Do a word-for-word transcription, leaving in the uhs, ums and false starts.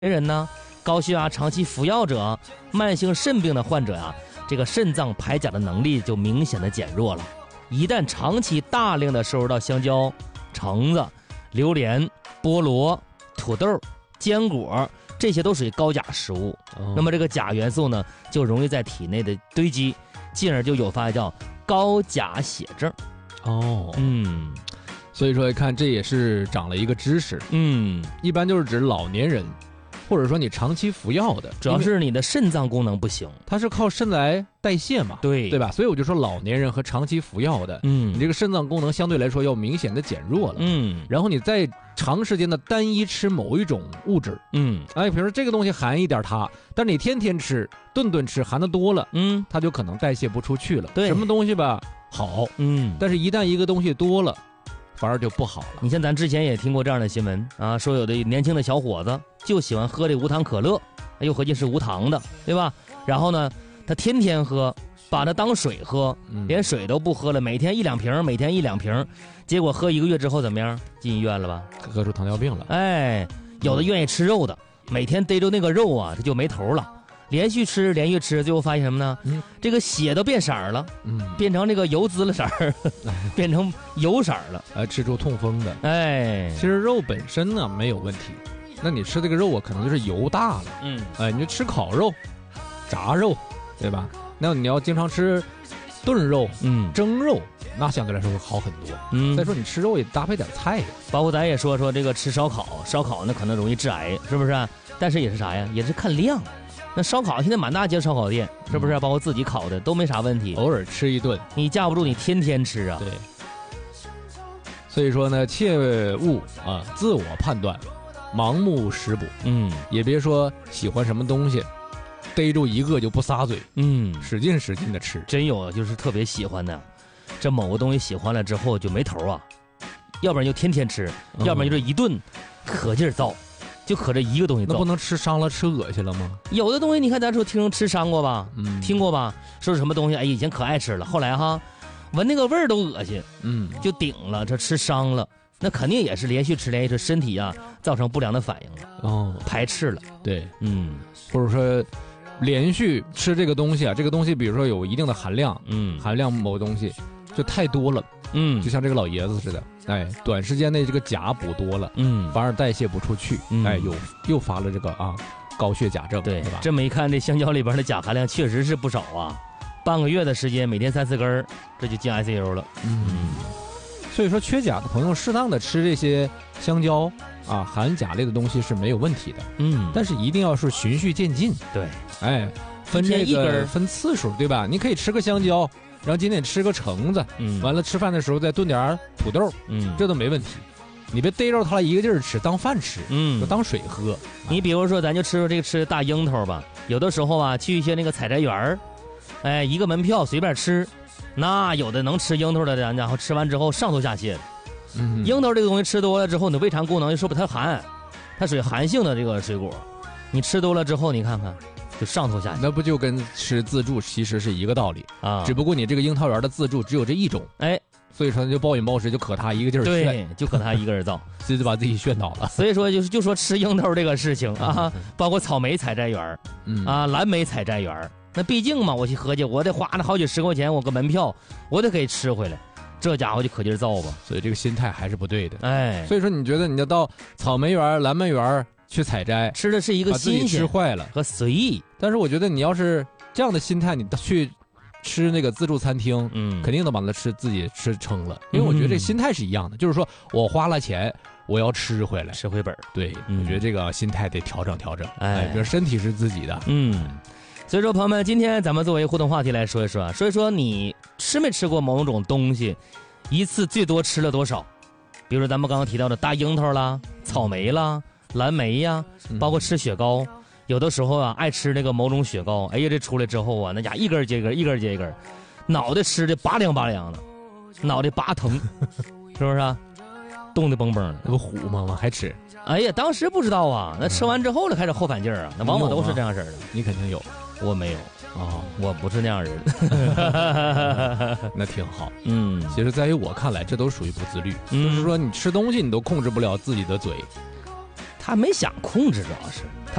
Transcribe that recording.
人呢，高血压长期服药者、慢性肾病的患者呀、啊，这个肾脏排钾的能力就明显的减弱了。一旦长期大量的摄入到香蕉、橙子、榴莲、菠萝、土豆、坚果，这些都属于高钾食物。哦、那么这个钾元素呢，就容易在体内的堆积，进而就诱发叫高钾血症。 哦， 嗯。 所以说，看这也是长了一个知识。 嗯， 一般就是指老年人，或者说你长期服药的， 主要是你的肾脏功能不行， 它是靠肾来代谢嘛， 对对吧？所以我就说老年人和长期服药的， 嗯， 你这个肾脏功能相对来说要明显的减弱了， 嗯， 然后你再长时间的单一吃某一种物质， 嗯， 哎，比如说这个东西含一点它，但是你天天吃、顿顿吃，含的多了， 嗯， 它就可能代谢不出去了。 对， 什么东西吧好， 嗯， 但是一旦一个东西多了。反而就不好了。 你像咱之前也听过这样的新闻啊，说有的年轻的小伙子就喜欢喝这无糖可乐，又合计是无糖的，对吧？然后呢，他天天喝，把它当水喝，连水都不喝了，每天一两瓶，每天一两瓶，结果喝一个月之后怎么样？进医院了吧？ 喝出糖尿病了。 哎，有的愿意吃肉的，每天逮着那个肉啊，这就没头了。连续吃，连续吃，最后发现什么呢？嗯，这个血都变色了，嗯，变成这个油滋了色儿，变成油色了， 呃，吃出痛风的。 哎， 其实肉本身呢没有问题，那你吃这个肉啊，可能就是油大了， 嗯， 哎，你就吃烤肉、炸肉，对吧？那你要经常吃炖肉、嗯，蒸肉，那相对来说会好很多。嗯，再说你吃肉也搭配点菜呀， 包括咱也说说这个吃烧烤，烧烤呢可能容易致癌，是不是？但是也是啥呀？也是看量。那烧烤现在满大街烧烤店，是不是？包括自己烤的都没啥问题， 偶尔吃一顿， 你架不住你天天吃啊。 对。所以说呢，切勿啊自我判断，盲目食补。嗯，也别说喜欢什么东西，逮住一个就不撒嘴。嗯，使劲使劲的吃。 真有就是特别喜欢的，这某个东西喜欢了之后就没头啊，要不然就天天吃，嗯、要不然就是一顿可劲儿造。就可这一个东西， 那不能吃伤了，吃恶心了吗？ 有的东西，你看咱说听吃伤过吧，嗯，听过吧？说是什么东西？哎，以前可爱吃了，后来哈，闻那个味儿都恶心，嗯，就顶了，这吃伤了，那肯定也是连续吃连续吃，身体啊造成不良的反应了，哦，排斥了， 对， 嗯， 或者说连续吃这个东西啊，这个东西比如说有一定的含量，嗯，含量某东西就太多了。嗯，就像这个老爷子似的，哎，短时间内这个钾补多了，嗯，反而代谢不出去，嗯、哎，又又发了这个啊高血钾症， 对， 对吧？ 这么一看，这香蕉里边的钾含量确实是不少啊，半个月的时间，每天三四根，这就进 I C U 了。嗯， 所以说缺钾的朋友，适当的吃这些香蕉啊，含钾类的东西是没有问题的。嗯，但是一定要是循序渐进。 对， 哎，分这个分次数，对吧？你可以吃个香蕉。然后今天吃个橙子，嗯，完了吃饭的时候再炖点土豆，嗯，这都没问题。你别逮着它一个劲儿吃，当饭吃，嗯，就当水喝。 你比如说，咱就吃说这个吃大樱桃吧，有的时候啊，去一些那个采摘园儿，哎，一个门票随便吃，那有的能吃樱桃的人，然后吃完之后上吐下泻的。嗯，樱桃这个东西吃多了之后，你胃肠功能又说不太寒，它属于寒性的这个水果，你吃多了之后，你看看。就上吐下泻， 那不就跟吃自助其实是一个道理啊？只不过你这个樱桃园的自助只有这一种，哎，所以说就暴饮暴食，就可他一个劲儿炫， 对，就可他一个人造， 这就把自己炫倒了。 所以说就是就说吃樱桃这个事情啊，包括草莓采摘园，嗯啊，蓝莓采摘园，那毕竟嘛，我去合计，我得花那好几十块钱，我个门票，我得给吃回来，这家伙就可劲儿造吧。 所以这个心态还是不对的， 哎， 所以说你觉得你要到草莓园、蓝莓园。去采摘， 吃的是一个新鲜吃坏了和随意， 但是我觉得你要是这样的心态，你去吃那个自助餐厅，嗯，肯定能把它吃自己吃撑了，因为我觉得这心态是一样的，嗯、就是说我花了钱，我要吃回来， 吃回本。 对，嗯、我觉得这个心态得调整调整， 哎， 比如身体是自己的， 嗯。所以说，朋友们，今天咱们作为互动话题来说一说啊，说一说你吃没吃过某种东西，一次最多吃了多少？比如说咱们刚刚提到的大樱桃啦、草莓啦。蓝莓呀，包括吃雪糕，嗯、有的时候啊，爱吃那个某种雪糕，哎呀，这出来之后啊，那家一根接一根，一根接一根，脑袋吃的拔凉拔凉的，脑袋拔疼，是不是啊？冻得蹦蹦的， 那不虎吗？我还吃？ 哎呀，当时不知道啊，那吃完之后了开始后反劲儿啊，那往往都是这样式儿的。 你肯定有， 我没有啊、哦，我不是那样人。 那挺好，嗯，其实在于我看来，这都属于不自律，嗯、就是说你吃东西你都控制不了自己的嘴。 他没想控制，主要是。